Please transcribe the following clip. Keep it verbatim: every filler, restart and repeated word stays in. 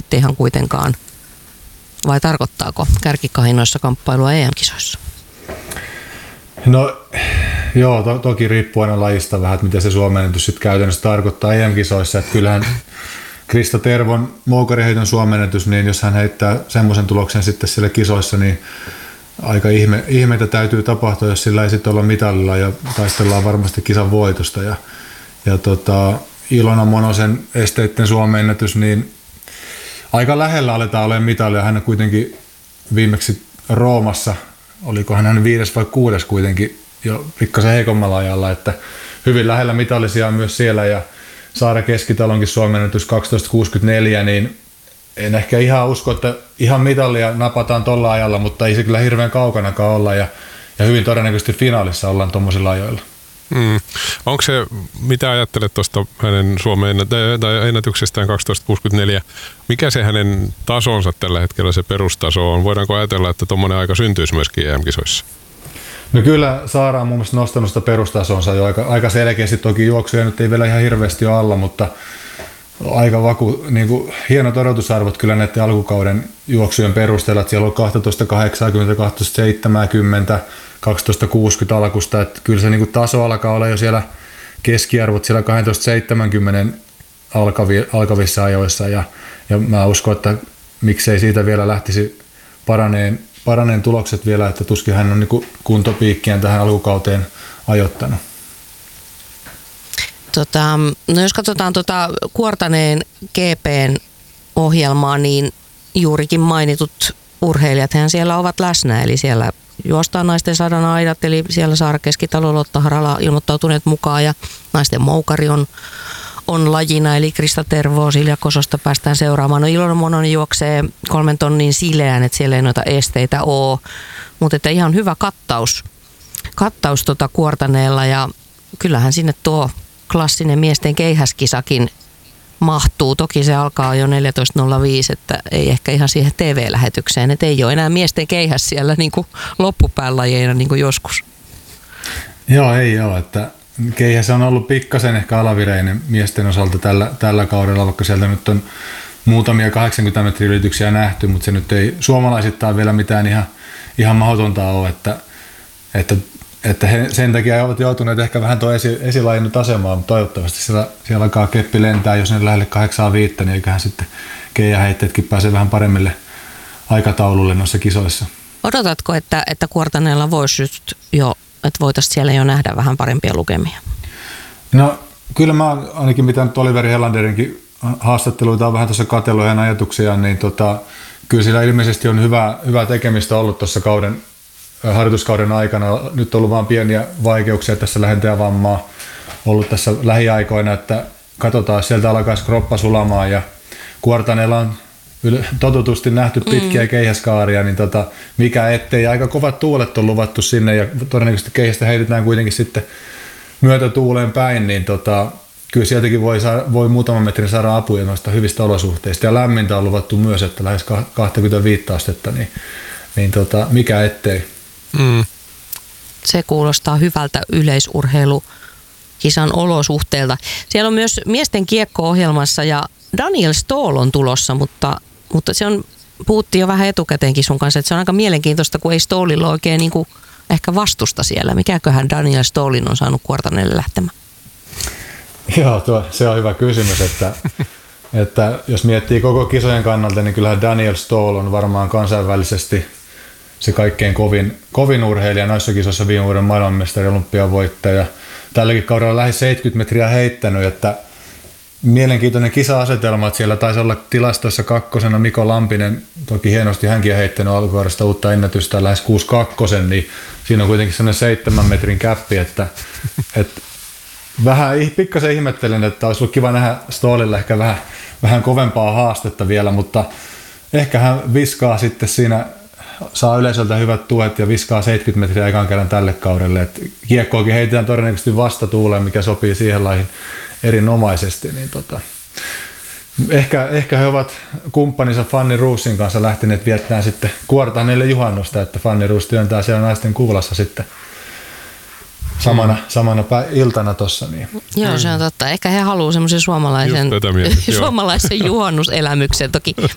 ihan kuitenkaan, vai tarkoittaako kärkikahinoissa kamppailua E M-kisoissa? No joo, to, toki riippuu aina lajista vähän, että mitä se suomennetys sitten käytännössä tarkoittaa E M-kisoissa. Että kyllähän Krista Tervon moukariheiton suomennetys, niin jos hän heittää semmoisen tuloksen sitten siellä kisoissa, niin aika ihme, ihmeitä täytyy tapahtua, jos sillä ei sitten olla mitalilla ja taistellaan varmasti kisan voitosta. Ja, ja tota, Ilona Monosen esteitten suomennetys, niin aika lähellä aletaan olemaan mitalia. Hän on kuitenkin viimeksi Roomassa, olikohan hän viides vai kuudes kuitenkin jo pikkasen heikommalla ajalla, että hyvin lähellä mitallisia on myös siellä ja Saara Keskitalonkin suomennetys kaksitoista kuusikymmentäneljä, niin en ehkä ihan usko, että ihan mitallia napataan tuolla ajalla, mutta ei se kyllä hirveän kaukanakaan olla ja, ja hyvin todennäköisesti finaalissa ollaan tuommoisilla ajoilla. Mm. Onko se, mitä ajattelet tuosta hänen Suomen tai ennätyksestään kaksitoista kuusikymmentäneljä, mikä se hänen tasonsa tällä hetkellä, se perustaso on? Voidaanko ajatella, että tuommoinen aika syntyisi myöskin E M-kisoissa? No kyllä Saara on mun mielestä nostanut sitä perustasonsa jo aika, aika selkeästi, toki juoksuja nyt ei vielä ihan hirveästi ole alla, mutta aika vaku, niin kuin, hienot odotusarvot kyllä näiden alkukauden juoksujen perusteella, että siellä on kaksitoista kahdeksankymmentä, kaksitoista seitsemänkymmentä, kaksitoista kuusikymmentä alkusta, että kyllä se niin kuin taso alkaa olla jo siellä keskiarvot siellä kaksitoista seitsemänkymmentä alkavi, alkavissa ajoissa ja, ja mä uskon, että miksei siitä vielä lähtisi paraneen, paraneen tulokset vielä, että tuskin hän on niin kuin kuntopiikkiään tähän alkukauteen ajoittanut. Tota, no jos katsotaan tuota Kuortaneen G P:n ohjelmaa, niin juurikin mainitut urheilijat hän siellä ovat läsnä, eli siellä juostaan naisten sadan aidat, eli siellä Saara Keskitalo, Lotta Harala ilmoittautuneet mukaan ja naisten moukari on, on lajina, eli Krista Tervo, Silja Kososta päästään seuraamaan. No Ilona Mononen juoksee kolmen tonnin sileään, että siellä ei noita esteitä ole, mutta että ihan hyvä kattaus, kattaus tota Kuortaneella ja kyllähän sinne tuo klassinen miesten keihäskisakin mahtuu. Toki se alkaa jo neljätoista nolla viisi, että ei ehkä ihan siihen T V-lähetykseen, että ei ole enää miesten keihäs siellä niin kuin loppupään lajeina niin kuin joskus. Joo, ei ole. Että keihäs on ollut pikkasen ehkä alavireinen miesten osalta tällä, tällä kaudella, vaikka sieltä nyt on muutamia kahdeksankymmentä metrin ylityksiä nähty, mutta se nyt ei suomalaisittain vielä mitään ihan, ihan mahdotonta ole, että, että Että he sen takia ovat joutuneet ehkä vähän tuon esi, esilajin nyt asemaan, mutta toivottavasti siellä, siellä alkaa keppi lentää, jos ne lähelle kahdeksan viittä, niin eiköhän sitten keihäheitteetkin pääse vähän paremmille aikataululle noissa kisoissa. Odotatko, että, että Kuortaneella voisi nyt jo, että voitaisiin siellä jo nähdä vähän parempia lukemia? No kyllä mä ainakin mitä nyt Oliveri Hellanderinkin haastatteluita on vähän tuossa katsellut hänen ajatuksiaan, niin tota, kyllä siellä ilmeisesti on hyvää, hyvää tekemistä ollut tuossa kauden harjoituskauden aikana. Nyt on ollut vain pieniä vaikeuksia tässä lähentäjävammaa ollut tässä lähiaikoina, että katsotaan, sieltä alkaisi kroppa sulamaan ja Kuortaneella on totutusti nähty pitkiä mm. keihäskaaria, niin tota, mikä ettei, aika kovat tuulet on luvattu sinne ja todennäköisesti keihästä heitetään kuitenkin sitten myötätuuleen päin, niin tota, kyllä sieltäkin voi, saa, voi muutaman metrin saada apuja noista hyvistä olosuhteista ja lämmintä on luvattu myös, että lähes kaksikymmentäviisi astetta, niin, niin tota, mikä ettei. Mm. Se kuulostaa hyvältä yleisurheilukisan olosuhteelta. Siellä on myös miesten kiekko-ohjelmassa ja Daniel Stoll on tulossa, mutta, mutta se on, puhuttiin jo vähän etukäteenkin sun kanssa, että se on aika mielenkiintoista, kun ei Stollilla oikein niin kuin ehkä vastusta siellä. Mikäköhän Daniel Stollin on saanut Kuortaneelle lähtemään? Joo, tuo, se on hyvä kysymys, että, että jos miettii koko kisojen kannalta, niin kyllähän Daniel Stoll on varmaan kansainvälisesti se kaikkein kovin, kovin urheilija noissa kisoissa, viime vuoden maailmanmestari, olympiavoittaja. Tälläkin kaudella lähes seitsemänkymmentä metriä heittänyt, että mielenkiintoinen kisa-asetelma, että siellä taisi olla tilastoissa kakkosena Mikko Lampinen, toki hienosti hänkin on heittänyt alkukaudesta uutta ennätystä lähes kuusi kaksi, niin siinä on kuitenkin sellainen seitsemän metrin käppi, että, että vähän pikkasen ihmettelen, että olisi ollut kiva nähdä Stollille ehkä vähän, vähän kovempaa haastetta vielä, mutta ehkä hän viskaa sitten siinä, saa yleisöltä hyvät tuet ja viskaa seitsemänkymmentä metriä ekan kerran tälle kaudelle. Et kiekkoakin heitetään todennäköisesti vastatuuleen, mikä sopii siihen laihin erinomaisesti. Niin tota, ehkä, ehkä he ovat kumppaninsa Fanny Roosin kanssa lähteneet viettämään sitten Kuortaneelle juhannusta, että Fanny Roos työntää siellä naisten kuulassa sitten samana, samana iltana tuossa. Niin. Joo, se on totta. Ehkä he haluaa semmoisen suomalaisen, suomalaisen juhannuselämyksen. Toki